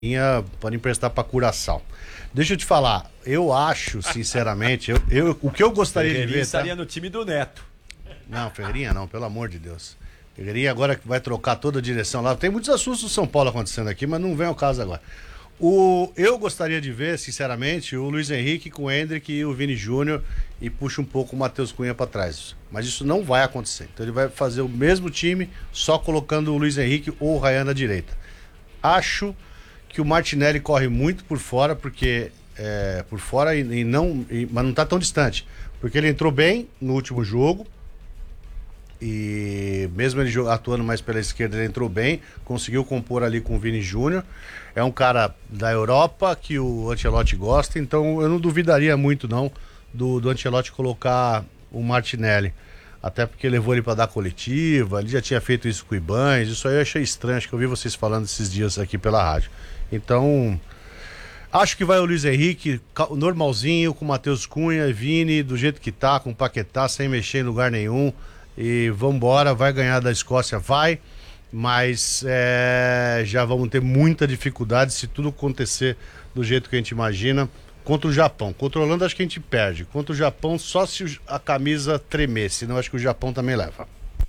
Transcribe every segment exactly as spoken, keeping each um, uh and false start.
Pode emprestar para Curaçao. Deixa eu te falar, eu acho, sinceramente, eu, eu, o que eu gostaria de ver... estaria tá? no time do Neto. Não, Ferreirinha não, pelo amor de Deus. Ferreirinha agora que vai trocar toda a direção lá. Tem muitos assuntos do São Paulo acontecendo aqui, mas não vem ao caso agora. O, eu gostaria de ver, sinceramente, o Luiz Henrique com o Hendrick e o Vini Júnior e puxa um pouco o Matheus Cunha para trás. Mas isso não vai acontecer. Então ele vai fazer o mesmo time, só colocando o Luiz Henrique ou o Ryan na direita. Acho que o Martinelli corre muito por fora, porque é, por fora e, e não, e, mas não está tão distante, porque ele entrou bem no último jogo e mesmo ele atuando mais pela esquerda, ele entrou bem, conseguiu compor ali com o Vini Júnior. É um cara da Europa que o Ancelotti gosta, então eu não duvidaria muito não do, do Ancelotti colocar o Martinelli. Até porque levou ele para dar coletiva, ele já tinha feito isso com o Ibanez, isso aí eu achei estranho, acho que eu vi vocês falando esses dias aqui pela rádio. Então, acho que vai o Luiz Henrique, normalzinho, com o Matheus Cunha, Vini, do jeito que tá, com o Paquetá, sem mexer em lugar nenhum. E vambora, vai ganhar da Escócia, vai. Mas é, já vamos ter muita dificuldade se tudo acontecer do jeito que a gente imagina. Contra o Japão. Contra a Holanda acho que a gente perde. Contra o Japão só se a camisa tremer, senão acho que o Japão também leva.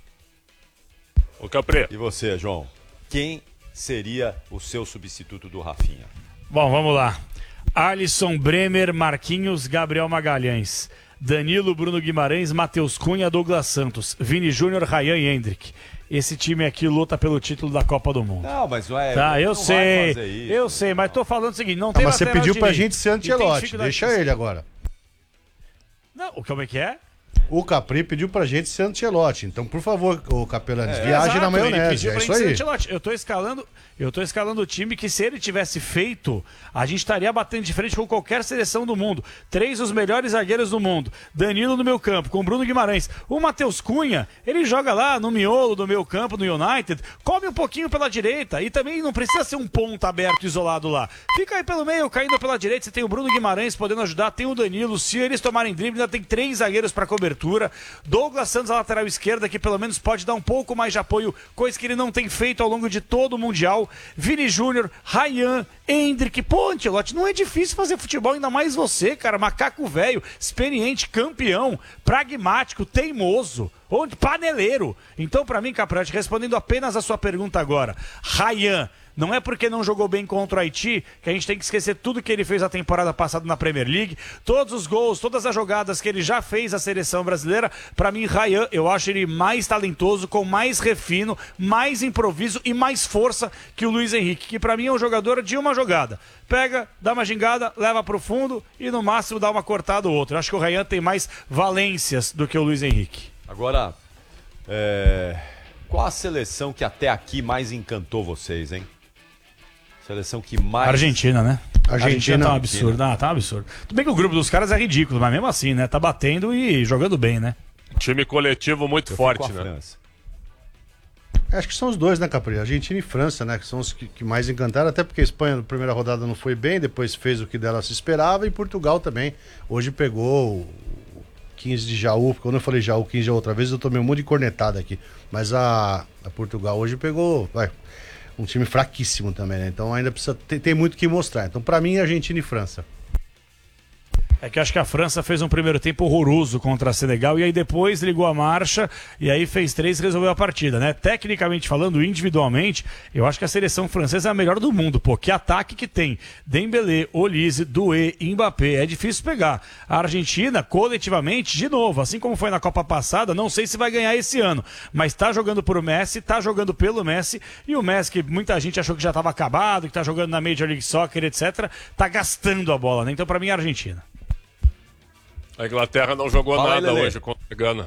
Ô Capri. E você, João? Quem seria o seu substituto do Rafinha? Bom, vamos lá. Alisson, Bremer, Marquinhos, Gabriel Magalhães, Danilo, Bruno Guimarães, Matheus Cunha, Douglas Santos, Vini Júnior, Ryan e Hendrick. Esse time aqui luta pelo título da Copa do Mundo. Não, mas não é. Tá, eu não sei. vai fazer isso, eu sei, mas tô falando o seguinte, não Ah, tem mas você lateral pediu pra direito. gente ser Ancelotti, deixa ele agora. Não, como é que é? O Capri pediu pra gente ser Ancelotti. Então, por favor, o Capelanes, É, viaje exato, na ele maionese. pediu É pra isso gente ser aí. Ancelotti. Eu tô escalando, eu tô escalando o time que, se ele tivesse feito, a gente estaria batendo de frente com qualquer seleção do mundo. Três dos melhores zagueiros do mundo. Danilo no meu campo, com Bruno Guimarães. O Matheus Cunha, ele joga lá no miolo do meu campo, no United, come um pouquinho pela direita e também não precisa ser um ponta aberto isolado lá. Fica aí pelo meio, caindo pela direita. Você tem o Bruno Guimarães podendo ajudar, tem o Danilo. Se eles tomarem drible, ainda tem três zagueiros para cobertura. Douglas Santos, a lateral esquerda, que pelo menos pode dar um pouco mais de apoio, coisa que ele não tem feito ao longo de todo o Mundial. Vini Júnior, Ryan, Hendrick. Pô, Ancelotti, não é difícil fazer futebol, ainda mais você, cara. Macaco velho, experiente, campeão, pragmático, teimoso, paneleiro. Então, pra mim, Caprati, respondendo apenas a sua pergunta agora, Ryan. Não é porque não jogou bem contra o Haiti que a gente tem que esquecer tudo que ele fez a temporada passada na Premier League, todos os gols, todas as jogadas que ele já fez à seleção brasileira. Para mim, Ryan, eu acho ele mais talentoso, com mais refino, mais improviso e mais força que o Luiz Henrique, que para mim é um jogador de uma jogada. Pega, dá uma gingada, leva pro fundo e no máximo dá uma cortada ou outra. Eu acho que o Ryan tem mais valências do que o Luiz Henrique. Agora, é... qual a seleção que até aqui mais encantou vocês, hein? Seleção que mais... Argentina, né? Argentina, Argentina tá um absurdo, ah, tá um absurdo. Tudo bem que o grupo dos caras é ridículo, mas mesmo assim, né? Tá batendo e jogando bem, né? Time coletivo muito Eu forte, fico com a né? França. Acho que são os dois, né, Capri? Argentina e França, né? Que são os que, que mais encantaram, até porque a Espanha na primeira rodada não foi bem, depois fez o que dela se esperava, e Portugal também. Hoje pegou o quinze de Jaú, quando eu falei Jaú, quinze de Jaú outra vez, eu tomei um monte de cornetada aqui. Mas a, a Portugal hoje pegou, vai, um time fraquíssimo também, né? Então ainda precisa ter, tem muito que mostrar. Então, pra mim, Argentina e França. É que eu acho que a França fez um primeiro tempo horroroso contra a Senegal e aí depois ligou a marcha e aí fez três e resolveu a partida, né? Tecnicamente falando, individualmente, eu acho que a seleção francesa é a melhor do mundo, pô. Que ataque que tem. Dembélé, Olise, Doué, Mbappé. É difícil pegar. A Argentina, coletivamente, de novo, assim como foi na Copa passada, não sei se vai ganhar esse ano, mas tá jogando por Messi, tá jogando pelo Messi, e o Messi, que muita gente achou que já tava acabado, que tá jogando na Major League Soccer, etcétera, tá gastando a bola, né? Então, pra mim, a Argentina. A Inglaterra não jogou Fala aí, nada Lelê. hoje contra a Gana.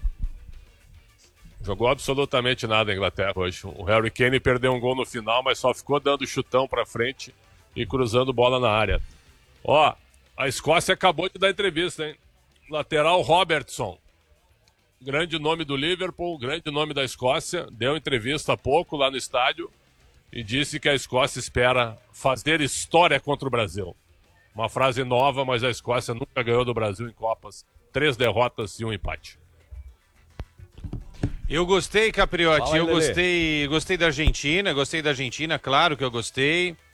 Jogou absolutamente nada a Inglaterra hoje. O Harry Kane perdeu um gol no final, mas só ficou dando chutão pra frente e cruzando bola na área. Ó, a Escócia acabou de dar entrevista, hein? Lateral Robertson. Grande nome do Liverpool, grande nome da Escócia. Deu entrevista há pouco lá no estádio e disse que a Escócia espera fazer história contra o Brasil. Uma frase nova, mas a Escócia nunca ganhou do Brasil em Copas. Três derrotas e um empate. Eu gostei, Capriotti. Fala aí, Eu Lelê. gostei, gostei da Argentina, gostei da Argentina, claro que eu gostei.